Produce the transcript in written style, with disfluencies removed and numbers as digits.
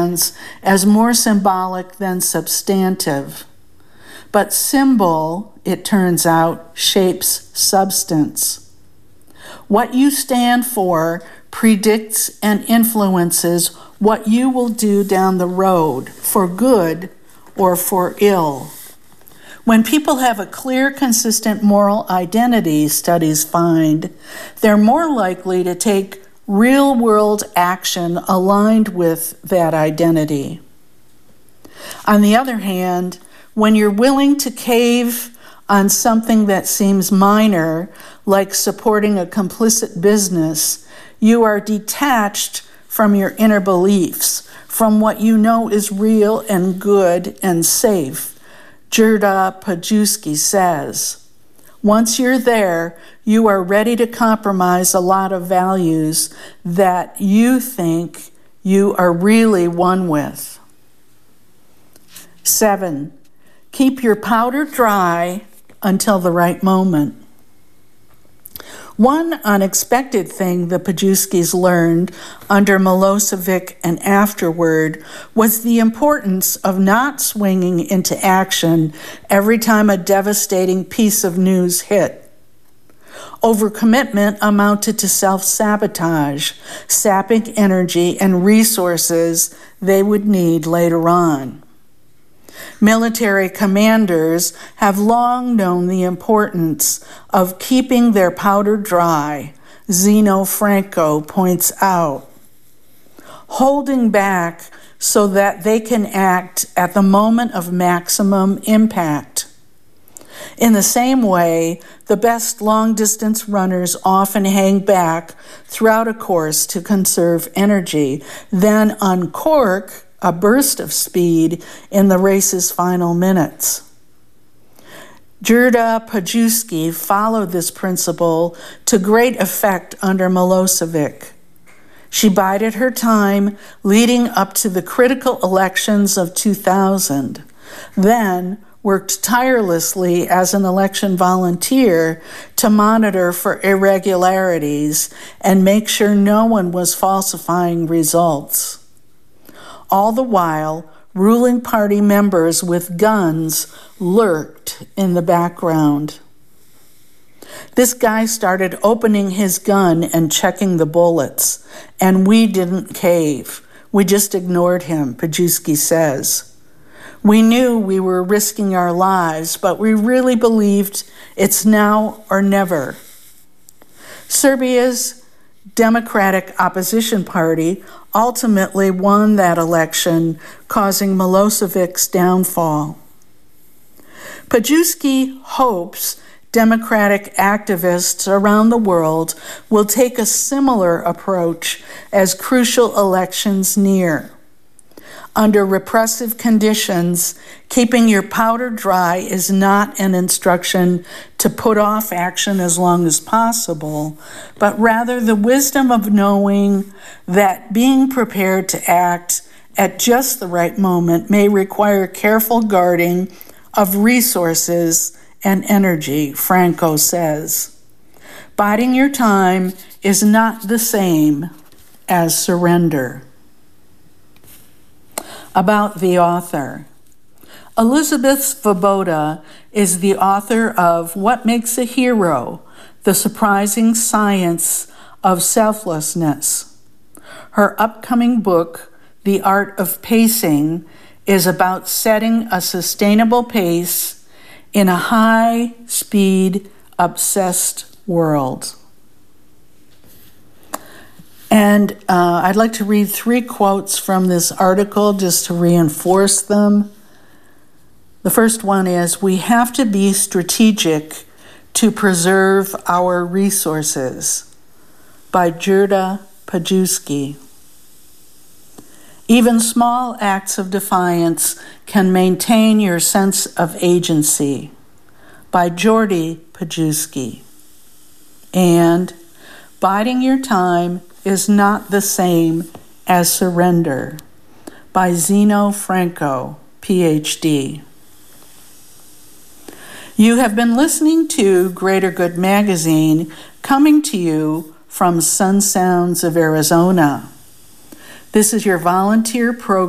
stands as more symbolic than substantive. But symbol, it turns out, shapes substance. What you stand for predicts and influences what you will do down the road, for good or for ill. When people have a clear, consistent moral identity, studies find, they're more likely to take real-world action aligned with that identity. On the other hand, when you're willing to cave on something that seems minor, like supporting a complicit business, you are detached from your inner beliefs, from what you know is real and good and safe. Gerda Pajewski says, once you're there, you are ready to compromise a lot of values that you think you are really one with. 7, keep your powder dry until the right moment. One unexpected thing the Pajewskis learned under Milosevic and afterward was the importance of not swinging into action every time a devastating piece of news hit. Overcommitment amounted to self-sabotage, sapping energy and resources they would need later on. Military commanders have long known the importance of keeping their powder dry, Zeno Franco points out. Holding back so that they can act at the moment of maximum impact. In the same way, the best long-distance runners often hang back throughout a course to conserve energy, then uncork a burst of speed in the race's final minutes. Gerda Pajewski followed this principle to great effect under Milosevic. She bided her time leading up to the critical elections of 2000, then worked tirelessly as an election volunteer to monitor for irregularities and make sure no one was falsifying results. All the while, ruling party members with guns lurked in the background. This guy started opening his gun and checking the bullets, and we didn't cave. We just ignored him, Pajewski says. We knew we were risking our lives, but we really believed it's now or never. Serbia's Democratic Opposition Party ultimately won that election, causing Milosevic's downfall. Pajewski hopes democratic activists around the world will take a similar approach as crucial elections near. Under repressive conditions, keeping your powder dry is not an instruction to put off action as long as possible, but rather the wisdom of knowing that being prepared to act at just the right moment may require careful guarding of resources and energy, Franco says. Biding your time is not the same as surrender. About the author. Elizabeth Svoboda is the author of What Makes a Hero? The Surprising Science of Selflessness. Her upcoming book, The Art of Pacing, is about setting a sustainable pace in a high-speed, obsessed world. And I'd like to read 3 quotes from this article just to reinforce them. The first one is, we have to be strategic to preserve our resources, by Gerda Pajewski. Even small acts of defiance can maintain your sense of agency, by Jordi Pajewski. And biding your time is not the same as surrender, by Zeno Franco, PhD. You have been listening to Greater Good Magazine, coming to you from Sun Sounds of Arizona. This is your volunteer program